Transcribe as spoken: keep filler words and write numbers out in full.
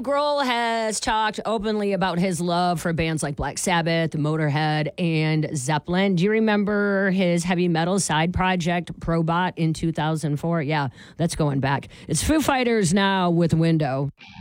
Dave Grohl has talked openly about his love for bands like Black Sabbath, Motorhead, and Zeppelin. Do you remember his heavy metal side project, Probot, in two thousand four? Yeah, that's going back. It's Foo Fighters now with Window.